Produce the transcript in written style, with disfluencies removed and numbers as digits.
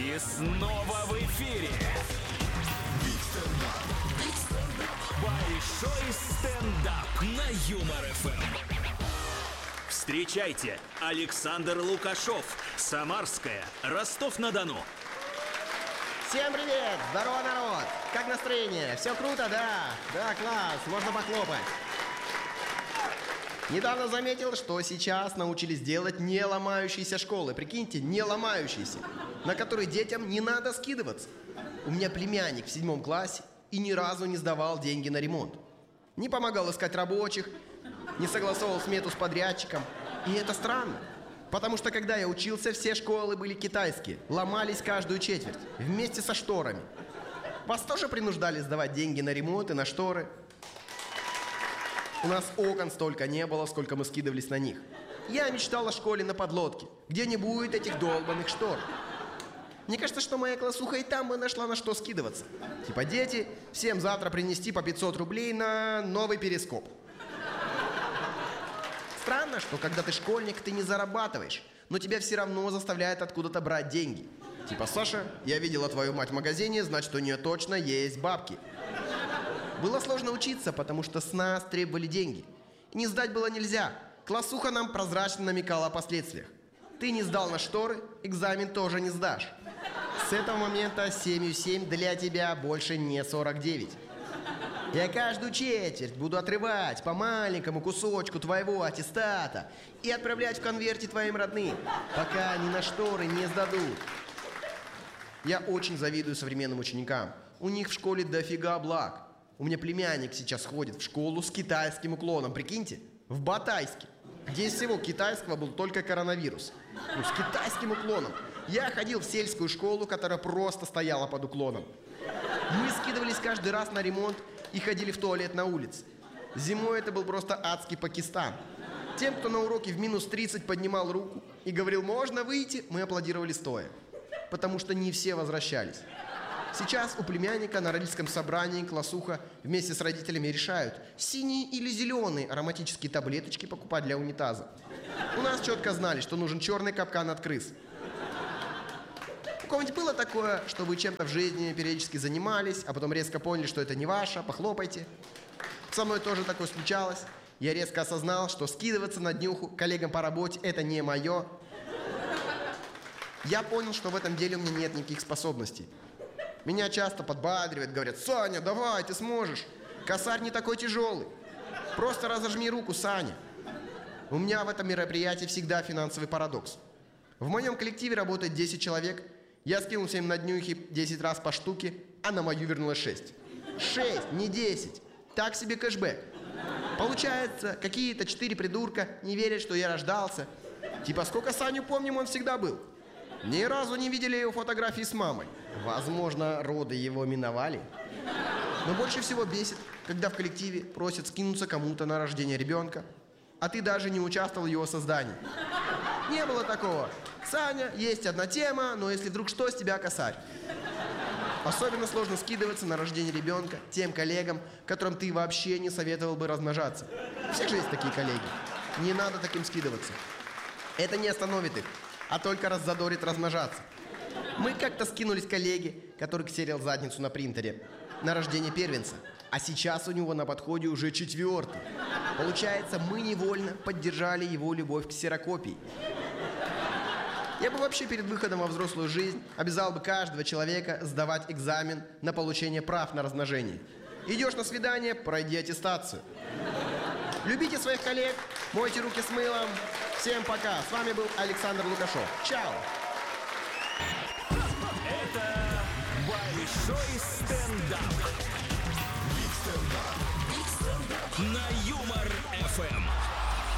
И снова в эфире большой стендап на Юмор ФМ. Встречайте, Александр Лукашов, Самарская, Ростов-на-Дону. Всем привет! Здорово, народ! Как настроение? Все круто, да? Да, класс, можно похлопать. Недавно заметил, что сейчас научились делать не ломающиеся школы. Прикиньте, не ломающиеся, на которые детям не надо скидываться. У меня племянник в 7 классе и ни разу не сдавал деньги на ремонт. Не помогал искать рабочих, не согласовывал смету с подрядчиком. И это странно, потому что когда я учился, все школы были китайские, ломались каждую четверть, вместе со шторами. Вас тоже принуждали сдавать деньги на ремонт и на шторы? У нас окон столько не было, сколько мы скидывались на них. Я мечтал о школе на подлодке, где не будет этих долбанных штор. Мне кажется, что моя классуха и там бы нашла на что скидываться. Типа, дети, всем завтра принести по 500 рублей на новый перископ. Странно, что когда ты школьник, ты не зарабатываешь, но тебя все равно заставляют откуда-то брать деньги. Типа, Саша, я видела твою мать в магазине, значит, у нее точно есть бабки. Было сложно учиться, потому что с нас требовали деньги. И не сдать было нельзя. Классуха нам прозрачно намекала о последствиях. Ты не сдал на шторы, экзамен тоже не сдашь. С этого момента 7,7 для тебя больше не 49. Я каждую четверть буду отрывать по маленькому кусочку твоего аттестата и отправлять в конверте твоим родным, пока они на шторы не сдадут. Я очень завидую современным ученикам. У них в школе дофига благ. У меня племянник сейчас ходит в школу с китайским уклоном, прикиньте, в Батайске, где из всего китайского был только коронавирус. Ну, с китайским уклоном. Я ходил в сельскую школу, которая просто стояла под уклоном. Мы скидывались каждый раз на ремонт и ходили в туалет на улице. Зимой это был просто адский Пакистан. Тем, кто на уроке в минус 30 поднимал руку и говорил «можно выйти», мы аплодировали стоя. Потому что не все возвращались. Сейчас у племянника на родительском собрании классуха вместе с родителями решают, синие или зеленые ароматические таблеточки покупать для унитаза. У нас четко знали, что нужен черный капкан от крыс. У кого-нибудь было такое, что вы чем-то в жизни периодически занимались, а потом резко поняли, что это не ваше, похлопайте? Со мной тоже такое случалось. Я резко осознал, что скидываться на днюху коллегам по работе – это не мое. Я понял, что в этом деле у меня нет никаких способностей. Меня часто подбадривают, говорят: «Саня, давай, ты сможешь. Косарь не такой тяжелый. Просто разожми руку, Саня». У меня в этом мероприятии всегда финансовый парадокс. В моем коллективе работает 10 человек. Я скинул всем на днюхи 10 раз по штуке, а на мою вернулось 6. 6, не 10. Так себе кэшбэк. Получается, какие-то 4 придурка не верят, что я рождался. Типа, сколько Саню помним, он всегда был. Ни разу не видели его фотографии с мамой. Возможно, роды его миновали. Но больше всего бесит, когда в коллективе просят скинуться кому-то на рождение ребенка, а ты даже не участвовал в его создании. Не было такого. Саня, есть одна тема, но если вдруг что, с тебя косарь. Особенно сложно скидываться на рождение ребенка тем коллегам, которым ты вообще не советовал бы размножаться. У всех же есть такие коллеги. Не надо таким скидываться. Это не остановит их, а только раззадорит размножаться. Мы как-то скинулись коллеге, который ксерил задницу на принтере, на рождение первенца. А сейчас у него на подходе уже 4-й. Получается, мы невольно поддержали его любовь к ксерокопии. Я бы вообще перед выходом во взрослую жизнь обязал бы каждого человека сдавать экзамен на получение прав на размножение. Идешь на свидание, пройди аттестацию. Любите своих коллег, мойте руки с мылом. Всем пока. С вами был Александр Лукашов. Чао. Это большой стендап. Биг стендап. На Юмор ФМ.